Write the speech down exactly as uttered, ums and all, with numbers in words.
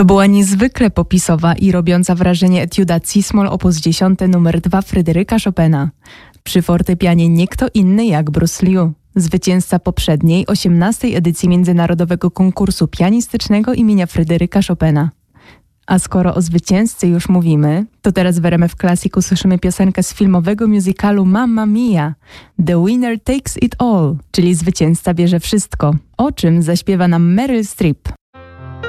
To była niezwykle popisowa i robiąca wrażenie etiuda C-moll op. dziesięć numer dwa Fryderyka Chopina. Przy fortepianie nie kto inny jak Bruce Liu, zwycięzca poprzedniej, osiemnastej edycji Międzynarodowego Konkursu Pianistycznego imienia Fryderyka Chopina. A skoro o zwycięzcy już mówimy, to teraz w R M F Classic usłyszymy piosenkę z filmowego musicalu Mamma Mia! The winner takes it all, czyli zwycięzca bierze wszystko, o czym zaśpiewa nam Meryl Streep.